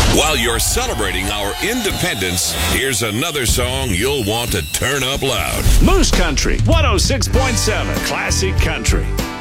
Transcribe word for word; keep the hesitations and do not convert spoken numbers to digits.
While you're celebrating our independence, here's another song you'll want to turn up loud. Moose Country, one oh six point seven, Classic Country.